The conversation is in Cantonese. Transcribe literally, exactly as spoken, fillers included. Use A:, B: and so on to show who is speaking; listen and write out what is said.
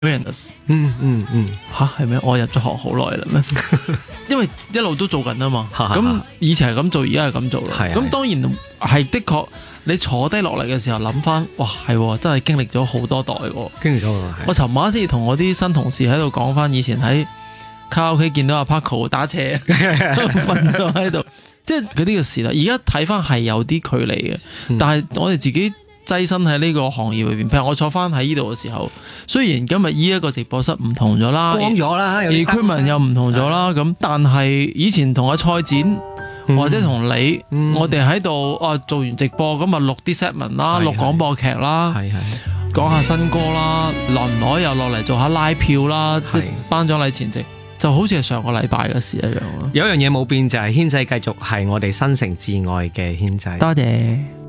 A: awareness。
B: 嗯嗯嗯，
A: 吓係咩？我入咗行好耐啦咩？因為一路都做緊啊嘛。咁以前係咁做，而家係咁做啦。咁當然係的確，你坐低落嚟嘅時候諗翻，哇係真係經歷咗好多代喎。
B: 經歷咗。
A: 我尋晚先同我啲新同事喺度講翻，以前喺卡拉 OK 見到阿 Paco 打斜瞓咗喺度，即係嗰啲嘅事啦。而家睇翻係有啲距離嘅，
B: 嗯、
A: 但係我哋自己躋身喺呢個行業裏邊，譬如我坐翻喺呢度嘅時候，雖然今日呢一個直播室唔同咗啦，
B: 光咗啦
A: ，equipment 又唔同咗啦，咁但係以前同阿蔡展、嗯、或者同你，嗯、我哋喺度啊做完直播咁啊錄啲 segment 啦，錄廣播劇啦，講下新歌啦，耐唔耐又落嚟做下拉票啦，即係頒獎禮前夕。就好似係上個禮拜嘅事一樣咯。
B: 有一樣嘢冇變就係軒仔繼續係我哋新城至愛嘅軒仔。
A: 多謝。